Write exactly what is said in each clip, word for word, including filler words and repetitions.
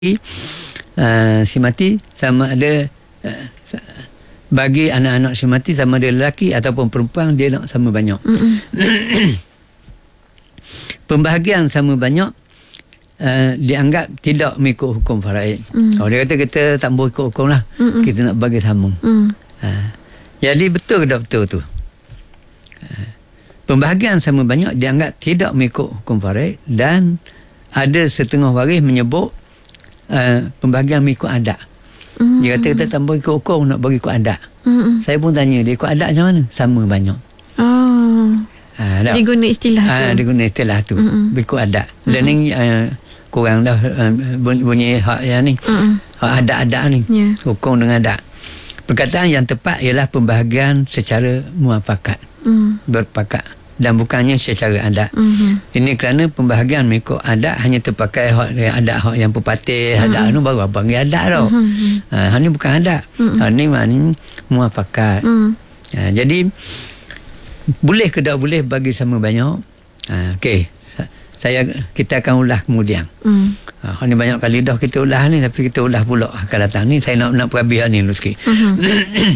uh, si mati sama ada uh, bagi anak-anak si mati sama ada lelaki ataupun perempuan, dia nak sama banyak. Pembahagian sama banyak uh, dianggap tidak mengikut hukum faraid. Mm. Kalau dia kata kita tak boleh ikut hukum lah, Mm-mm. kita nak bagi sama. Mm. Uh, jadi betul ke tak betul tu? Uh, pembahagian sama banyak dianggap tidak mengikut hukum faraid, dan ada setengah waris menyebut Uh, pembahagian mengikut adat. Mm. Dia kata kita tak boleh ikut hukum, nak bagi ikut adat. Mm. Saya pun tanya dia, ikut adat macam mana? Sama banyak. Oh. Uh, dia guna istilah uh, tu. Dia guna istilah tu. Mm-mm. Ikut adat. Mm-mm. Dan ni uh, kurang dah uh, bunyi hak yang ni. Mm-mm. Hak adat-adat ni. Yeah. Hukum dengan adat. Perkataan yang tepat ialah pembahagian secara muafakat. Mm. Berpakat. Dan bukannya secara adat. Mm-hmm. Ini kerana pembahagian mengikut adat hanya terpakai hak adat hak yang pepatih, mm-hmm. adat tu baru panggil adat tau. Mm-hmm. Ha, ni bukan adat. Mm-hmm. Ha, ni maknanya muafakat. Mm-hmm. Ha, jadi boleh ke tak boleh bagi sama banyak? Ha, okey. Saya kita akan ulas kemudian. Mm. Ha, ni banyak kali dah kita ulas ni, tapi kita ulas pula akan datang ni. Saya nak nak perhabis ni dulu sikit. Mm-hmm.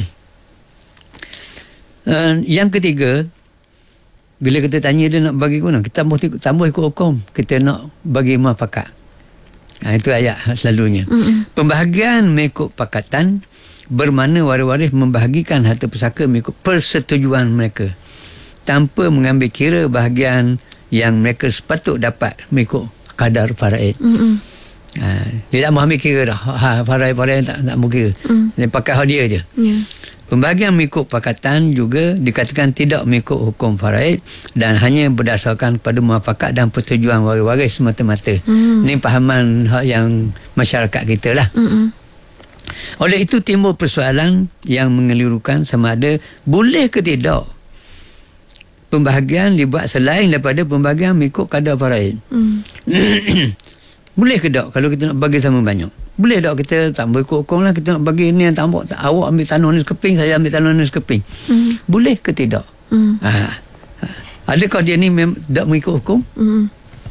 uh, yang ketiga, bila kita tanya dia nak bagi guna, kita tambah, tambah ikut hukum, kita nak bagi muafakat. Ha, itu ayat selalunya. Mm-hmm. Pembahagian mengikut pakatan bermakna waris-waris membahagikan harta pusaka mengikut persetujuan mereka, tanpa mengambil kira bahagian yang mereka sepatut dapat mengikut kadar faraid. Mm-hmm. Ha, dia tak mahu ambil kira dah. Ha, faraid-faraid tak, tak mahu kira. Mm. Dia pakai hak dia je. Yeah. Pembahagian mengikut pakatan juga dikatakan tidak mengikut hukum faraid dan hanya berdasarkan pada muafakat dan persetujuan waris-waris semata-mata. Mm. Ini pahaman yang masyarakat kita lah. Mm-mm. Oleh itu timbul persoalan yang mengelirukan sama ada boleh ke tidak pembahagian dibuat selain daripada pembahagian mengikut kadar faraid. Mm. Boleh ke tak kalau kita nak bagi sama banyak? Boleh tak kita tak boleh ikut hukum lah, kita nak bagi ni yang tak awak, awak ambil tanah ni sekeping, saya ambil tanah ni sekeping. Mm. Boleh ke tidak? Mm. Ha. Ha. Adakah dia ni mem- tak mengikut hukum? Mm.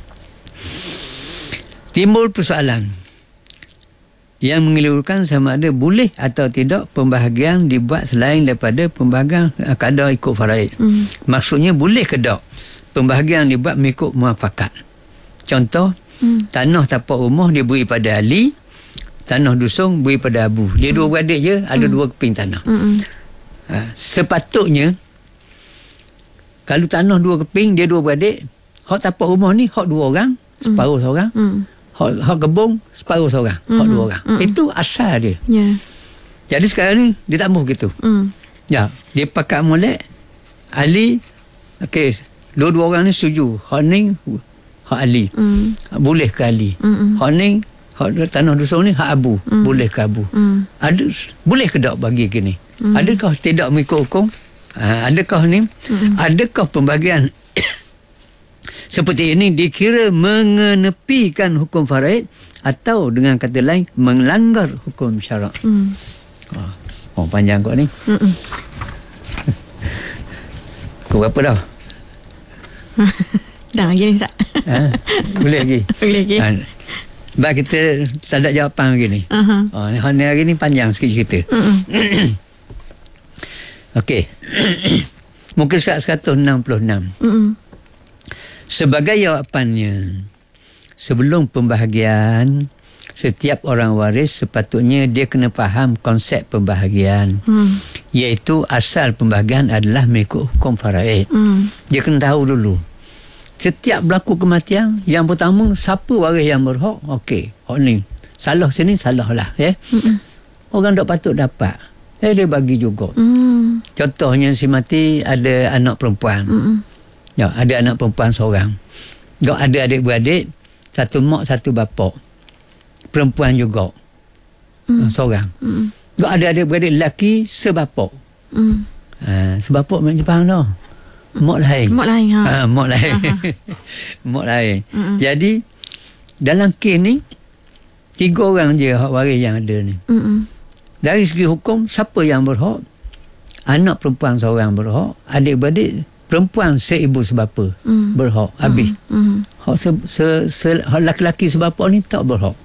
Timbul persoalan yang mengelirukan sama ada boleh atau tidak pembahagian dibuat selain daripada pembahagian kadar ikut faraid. Mm. Maksudnya boleh ke tak pembahagian dibuat mengikut muafakat? Contoh, mm. tanah tapak rumah dia beri pada ahli, tanah dusung beri pada abu. Dia mm. dua beradik je, ada mm. dua keping tanah. Mm-mm. Ha, sepatutnya kalau tanah dua keping, dia dua beradik, hak tapak rumah ni hak dua orang, separuh mm. seorang. Mm. Hak, hak kebun separuh seorang, mm. hak dua orang. Mm. Itu asal dia. Yeah. Jadi sekarang ni dia tak mahu gitu. Mm. Ya, dia pakat molek ahli. Okey, dua-dua orang ni setuju. Hak ni hak ahli. Mm. Boleh ke ahli? Mm-mm. Hak ni hak tanah dusung ni hak abu. Mm. Boleh ke abu? Mm. Ada boleh ke tak bagi gini? Mm. Adakah tidak mengikut hukum? Ha, adakah ni? Mm. Adakah pembagian seperti ini dikira mengenepikan hukum faraid atau dengan kata lain melanggar hukum syarak? Mm. Oh, oh panjang kau ni. Kau berapa dah? Dah lagi ni, Ustaz. Ha? Boleh lagi? Boleh lagi. Ha, sebab kita tak ada jawapan lagi ni. Uh-huh. Oh, ni hari ni panjang sikit cerita. Uh-uh. Okey. Muka surat seratus enam puluh enam. Uh-uh. Sebagai jawapannya, sebelum pembahagian, setiap orang waris sepatutnya dia kena faham konsep pembahagian. Hmm. Iaitu asal pembahagian adalah mengikut hukum faraid. Hmm. Dia kena tahu dulu. Setiap berlaku kematian, yang pertama siapa waris yang berhak? Okey, hak ni salah sini, salah lah. Ya? Hmm. Orang tak patut dapat, eh dia bagi juga. Hmm. Contohnya si mati ada anak perempuan. Hmm. Ya, ada anak perempuan seorang. Tak ada adik-beradik, satu mak satu bapa. Perempuan juga. Mm. Seorang. Mm. Tak ada adik-beradik lelaki sebapa. Mm. Ha, sebapa macam Jepang dah. Mak lain. Mak lain ha. Ha, mak lain. Mak lain. Mm-mm. Jadi dalam kes ni tiga orang je hak waris yang ada ni. Mm-mm. Dari segi hukum, siapa yang berhak? Anak perempuan seorang berhak, adik-beradik perempuan seibu sebapa mm. berhak habis. Mm. Mm. Hak se, se, se, hak laki-laki sebapa ni tak berhak.